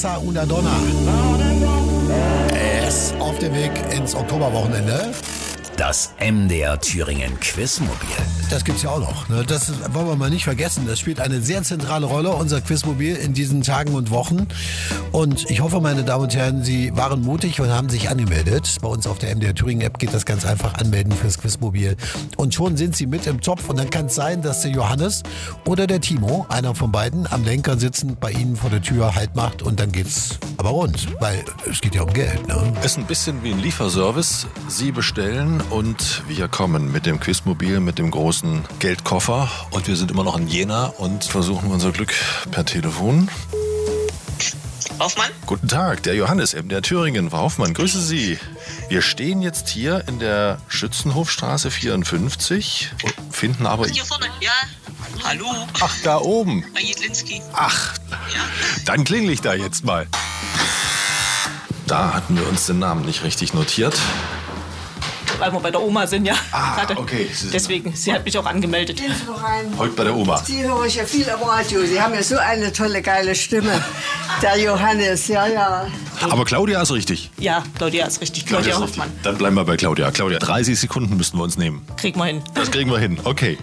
Una Donna. Er ist auf dem Weg ins Oktoberwochenende. Das MDR Thüringen Quizmobil. Das gibt's ja auch noch. Ne? Das wollen wir mal nicht vergessen. Das spielt eine sehr zentrale Rolle, unser Quizmobil in diesen Tagen und Wochen. Und ich hoffe, meine Damen und Herren, Sie waren mutig und haben sich angemeldet. Bei uns auf der MDR Thüringen App geht das ganz einfach, anmelden fürs Quizmobil. Und schon sind Sie mit im Topf. Und dann kann es sein, dass der Johannes oder der Timo, einer von beiden, am Lenker sitzend bei Ihnen vor der Tür Halt macht. Und dann geht's aber rund, weil es geht ja um Geld. Ne? Ist ein bisschen wie ein Lieferservice. Sie bestellen und wir kommen mit dem Quizmobil, mit dem großen Geldkoffer. Und wir sind immer noch in Jena und versuchen unser Glück per Telefon. Hoffmann? Guten Tag, der Johannes, MDR Thüringen. Frau Hoffmann, grüße Sie. Wir stehen jetzt hier in der Schützenhofstraße 54, finden aber... Hier vorne, ja. Hallo? Ach, da oben. Bei Jedlinski. Ach, Ja. dann klingel ich da jetzt mal. Da hatten wir uns den Namen nicht richtig notiert. Weil wir bei der Oma sind, ja. Okay. Deswegen, sie hat mich auch angemeldet. Gehen Sie doch rein. Heute bei der Oma. Sie höre ich ja viel am Radio. Sie haben ja so eine tolle, geile Stimme. Der Johannes, ja. Aber Claudia ist richtig. Ja, Claudia ist richtig. Claudia ist Hoffmann. richtig. Dann bleiben wir bei Claudia. Claudia, 30 Sekunden müssten wir uns nehmen. Kriegen wir hin. Das kriegen wir hin. Okay.